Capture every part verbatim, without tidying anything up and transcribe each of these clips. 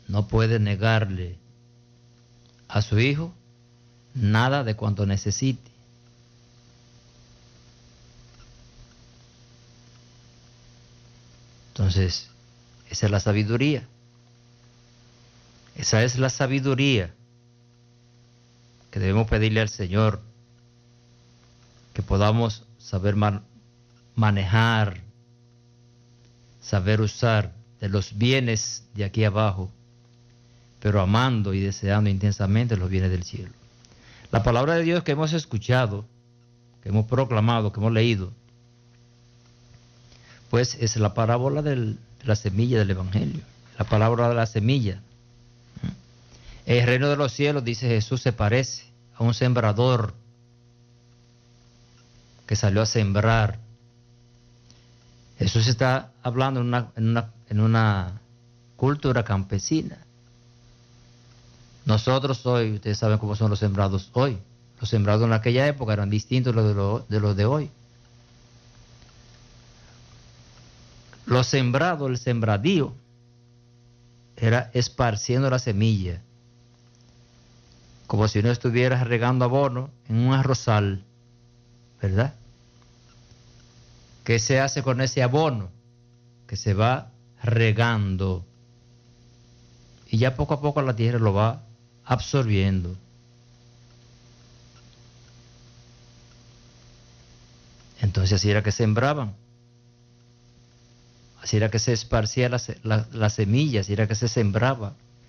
no puede negarle a su hijo nada de cuanto necesite. Entonces, esa es la sabiduría. Esa es la sabiduría que debemos pedirle al Señor, que podamos saber man- manejar, saber usar de los bienes de aquí abajo, pero amando y deseando intensamente los bienes del cielo. La palabra de Dios que hemos escuchado, que hemos proclamado, que hemos leído, pues es la parábola del, de la semilla del Evangelio, la palabra de la semilla. El reino de los cielos, dice Jesús, se parece a un sembrador que salió a sembrar. Jesús está hablando en una, en una, en una cultura campesina. Nosotros hoy, ustedes saben cómo son los sembrados hoy. Los sembrados en aquella época eran distintos de los de, lo, de, los de hoy. Los sembrados, el sembradío, era esparciendo la semilla, como si uno estuviera regando abono en un arrozal, ¿verdad? ¿Qué se hace con ese abono? Que se va regando y ya poco a poco la tierra lo va absorbiendo. Entonces así era que sembraban, así era que se esparcía la, la, la semilla, así era que se sembraba.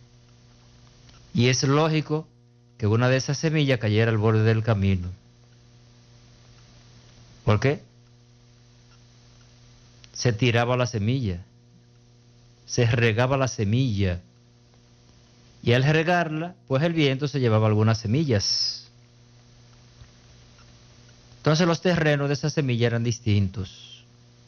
Y es lógico que una de esas semillas cayera al borde del camino. ¿Por qué? Se tiraba la semilla, se regaba la semilla, y al regarla, pues el viento se llevaba algunas semillas. Entonces los terrenos de esa semilla eran distintos.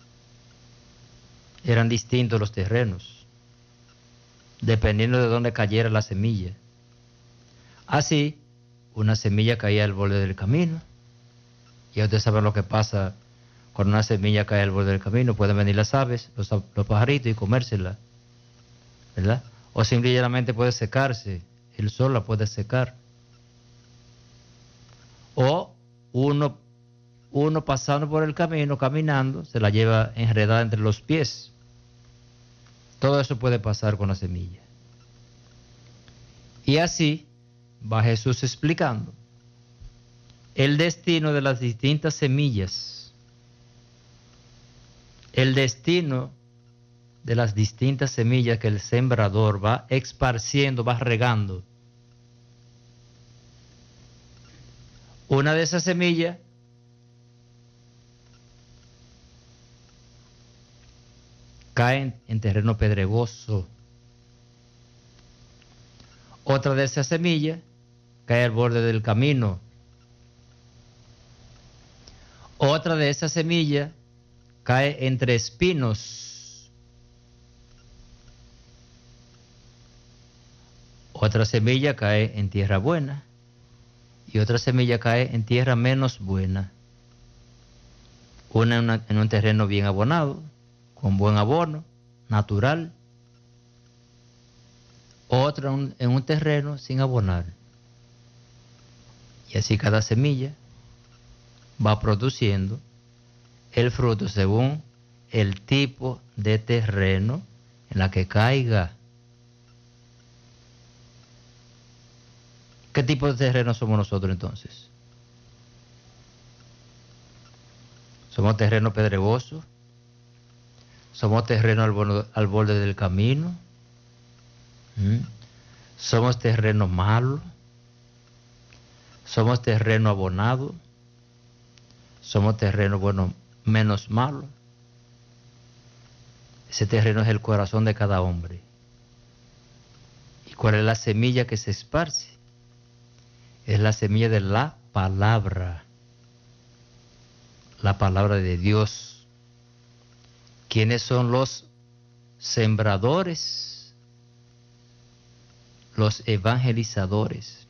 Eran distintos los terrenos, dependiendo de dónde cayera la semilla. Así, una semilla caía al borde del camino. Ya ustedes saben lo que pasa cuando una semilla cae al borde del camino. Pueden venir las aves, los, los pajaritos y comérsela, ¿verdad? O simplemente puede secarse, el sol la puede secar. O uno, uno pasando por el camino, caminando, se la lleva enredada entre los pies. Todo eso puede pasar con la semilla. Y así va Jesús explicando el destino de las distintas semillas, el destino de las distintas semillas que el sembrador va esparciendo, va regando. Una de esas semillas cae en, en terreno pedregoso. Otra de esas semillas cae al borde del camino. Otra de esas semillas cae entre espinos. Otra semilla cae en tierra buena y otra semilla cae en tierra menos buena. Una en, una en un terreno bien abonado, con buen abono, natural. Otra un, en un terreno sin abonar. Y así cada semilla va produciendo el fruto según el tipo de terreno en la que caiga. ¿Qué tipo de terreno somos nosotros entonces? ¿Somos terreno pedregoso? ¿Somos terreno al borde, al borde del camino? ¿Mm? ¿Somos terreno malo? ¿Somos terreno abonado? ¿Somos terreno, bueno, menos malo? Ese terreno es el corazón de cada hombre. ¿Y cuál es la semilla que se esparce? Es la semilla de la palabra. La palabra de Dios. ¿Quiénes son los sembradores? Los evangelizadores.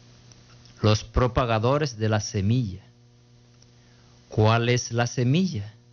Los propagadores de la semilla. ¿Cuál es la semilla?